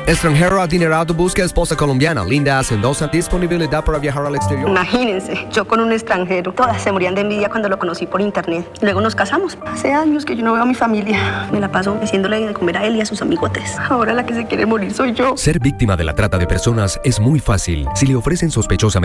Extranjero adinerado busca esposa colombiana. Linda hacendosa, disponibilidad para viajar al exterior. Imagínense, yo con un extranjero. Todas se morían de envidia cuando lo conocí por internet. Luego nos casamos. Hace años que yo no veo a mi familia. Me la paso haciéndole de comer a él y a sus amigotes. Ahora la que se quiere morir soy yo. Ser víctima de la trata de personas es muy fácil. Si le ofrecen sospechosamente